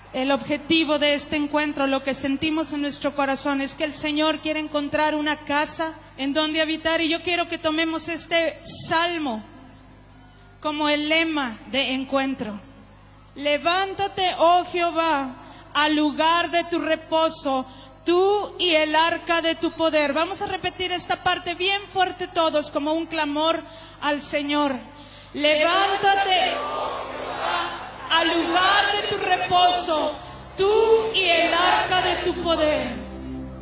El objetivo de este encuentro, lo que sentimos en nuestro corazón, es que el Señor quiere encontrar una casa en donde habitar. Y yo quiero que tomemos este salmo como el lema de encuentro. Levántate, oh Jehová, al lugar de tu reposo, tú y el arca de tu poder. Vamos a repetir esta parte bien fuerte todos, como un clamor al Señor. Levántate, oh Jehová, al lugar de tu reposo, tú y el arca de tu poder.